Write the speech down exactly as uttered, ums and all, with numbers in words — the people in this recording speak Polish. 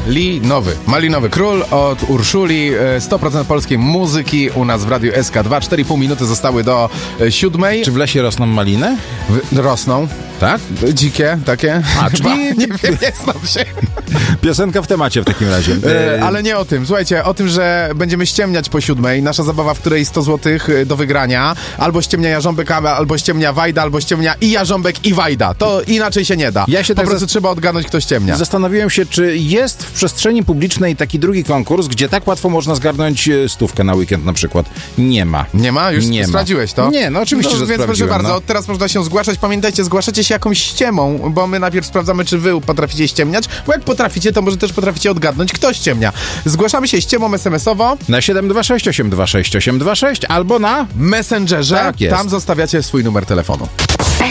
Malinowy. Malinowy Król od Urszuli. sto procent polskiej muzyki u nas w Radiu S K dwa. cztery i pół minuty zostały do siódmej. Czy w lesie rosną maliny? W, rosną. Tak? Dzikie, takie. A, czyli... nie wiem, nie znam się. Piosenka w temacie w takim razie. E, ale nie o tym. Słuchajcie, o tym, że będziemy ściemniać po siódmej. Nasza zabawa, w której sto złotych do wygrania. Albo ściemnia Jarząbek, albo ściemnia Wajda, albo ściemnia i Jarząbek, i Wajda. To inaczej się nie da. Ja się po tak prostu zas- trzeba odgadnąć, kto ściemnia. Zastanawiałem się, czy jest w przestrzeni publicznej taki drugi konkurs, gdzie tak łatwo można zgarnąć stówkę na weekend na przykład. Nie ma. Nie ma? Już nie sprawdziłeś to? Nie, no oczywiście, no, że więc sprawdziłem. proszę bardzo, no. od teraz można się zgłaszać. Pamiętajcie, zgłaszacie się jakąś ściemą, bo my najpierw sprawdzamy, czy wy potraficie ściemniać, bo jak potraficie, to może też potraficie odgadnąć, kto ściemnia. Zgłaszamy się ściemą es em esowo Na siedem dwa sześć osiem dwa sześć osiem dwa sześć albo na Messengerze. Tak jest. Tam zostawiacie swój numer telefonu.